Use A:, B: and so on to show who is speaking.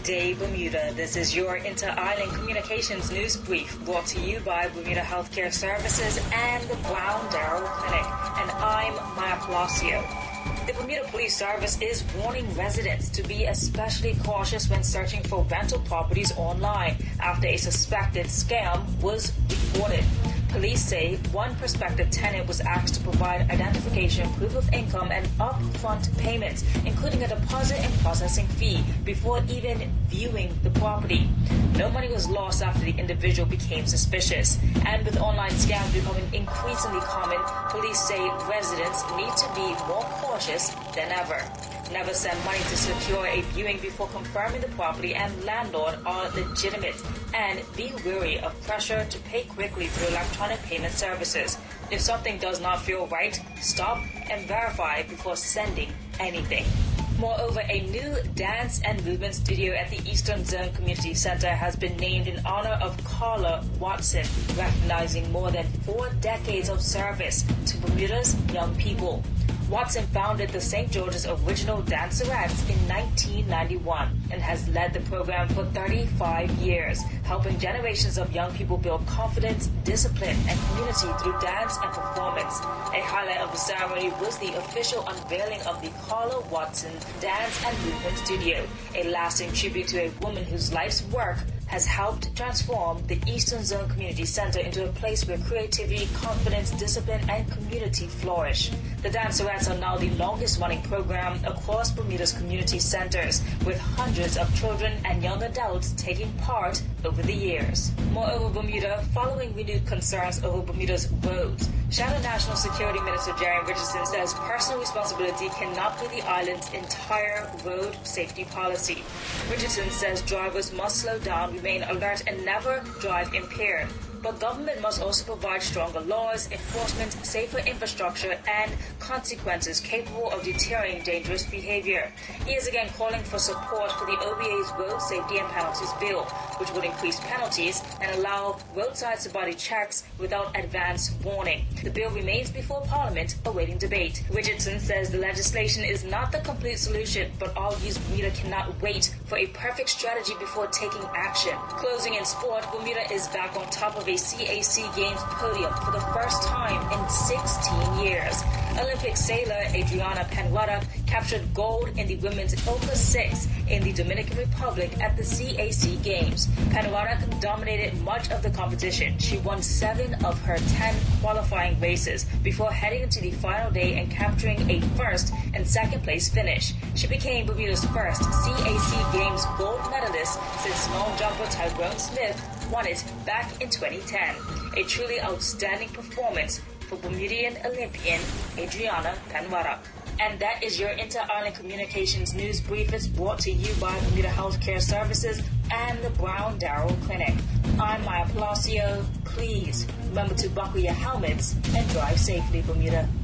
A: Good day, Bermuda. This is your Inter-Island Communications News Brief brought to you by Bermuda Healthcare Services and the Brown Darrow Clinic. And I'm Maya Palacio. The Bermuda Police Service is warning residents to be especially cautious when searching for rental properties online after a suspected scam was reported. Police say one prospective tenant was asked to provide identification, proof of income, and upfront payments, including a deposit and processing fee, before even viewing the property. No money was lost after the individual became suspicious. And with online scams becoming increasingly common, police say residents need to be more cautious than ever. Never send money to secure a viewing before confirming the property and landlord are legitimate. And be wary of pressure to pay quickly through electronic payment services. If something does not feel right, stop and verify before sending anything. Moreover, a new dance and movement studio at the Eastern Zone Community Center has been named in honor of Carla Watson, recognizing more than 4 decades of service to Bermuda's young people. Watson founded the St. George's Original Dancerettes in 1991 and has led the program for 35 years, helping generations of young people build confidence, discipline, and community through dance and performance. A highlight of the ceremony was the official unveiling of the Carla Watson Dance and Movement Studio, a lasting tribute to a woman whose life's work has helped transform the Eastern Zone Community Center into a place where creativity, confidence, discipline, and community flourish. The Dancerettes are now the longest-running program across Bermuda's community centers, with hundreds of children and young adults taking part over the years. Moreover, Bermuda, following renewed concerns over Bermuda's roads, Shadow National Security Minister Jerry Richardson says personal responsibility cannot be the island's entire road safety policy. Richardson says drivers must slow down, remain alert, and never drive impaired. But government must also provide stronger laws, enforcement, safer infrastructure, and consequences capable of deterring dangerous behavior. He is again calling for support for the OBA's Road Safety and Penalties Bill, which would increase penalties and allow roadside sobriety checks without advance warning. The bill remains before Parliament, awaiting debate. Richardson says the legislation is not the complete solution, but argues Bermuda cannot wait for a perfect strategy before taking action. Closing in sport, Bermuda is back on top of a CAC Games podium for the first time in 16 years. Olympic sailor Adriana Penwara captured gold in the women's Oka 6 in the Dominican Republic at the CAC Games. Penwara dominated much of the competition. She won 7 of her 10 qualifying races before heading into the final day and capturing a first and second place finish. She became Bermuda's first CAC Games gold medalist since long jumper Tyrone Smith won it back in 2010. A truly outstanding performance for Bermudian Olympian Adriana Penwara. And that is your Inter-Island Communications News Brief. It's brought to you by Bermuda Healthcare Services and the Brown Darrow Clinic. I'm Maya Palacio. Please remember to buckle your helmets and drive safely, Bermuda.